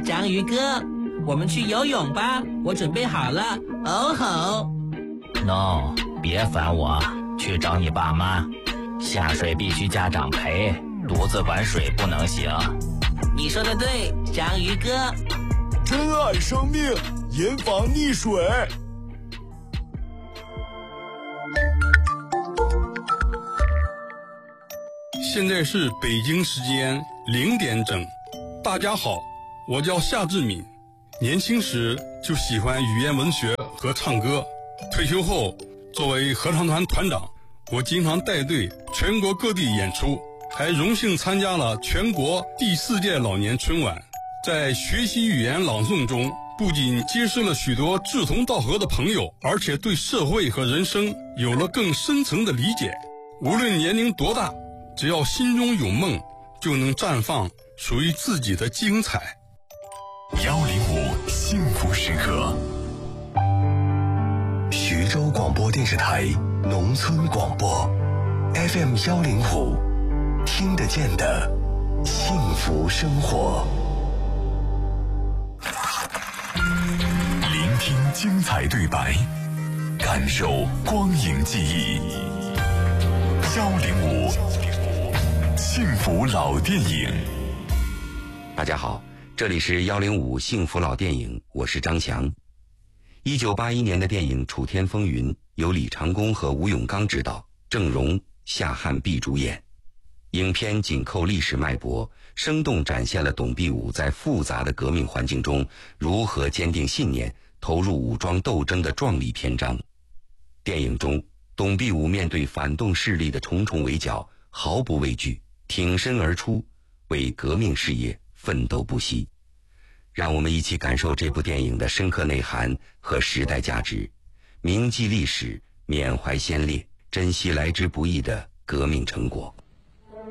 章鱼哥，我们去游泳吧，我准备好了。哦吼 ！No， 别烦我，去找你爸妈。下水必须家长陪，独自玩水不能行。 你说的对，章鱼哥。 珍爱生命，严防溺水。 现在是北京时间0点整。大家好，我叫夏志敏，年轻时就喜欢语言文学和唱歌。退休后，作为合唱团团长，我经常带队全国各地演出，还荣幸参加了全国第4届老年春晚。在学习语言朗诵中，不仅结识了许多志同道合的朋友，而且对社会和人生有了更深层的理解。无论年龄多大，只要心中有梦，就能绽放属于自己的精彩。 105幸福时刻，徐州广播电视台农村广播 FM 105，听得见的幸福生活。聆听精彩对白，感受光影记忆。105幸福老电影。 大家好，这里是105幸福老电影，我是张翔。1981年的电影《楚天风云》由李长弓和吴永刚执导，郑容、夏汉碧主演。影片紧扣历史脉搏，生动展现了董必武在复杂的革命环境中如何坚定信念，投入武装斗争的壮丽篇章。电影中，董必武面对反动势力的重重围剿，毫不畏惧，挺身而出，为革命事业奋斗不息。让我们一起感受这部电影的深刻内涵和时代价值，铭记历史，缅怀先烈，珍惜来之不易的革命成果。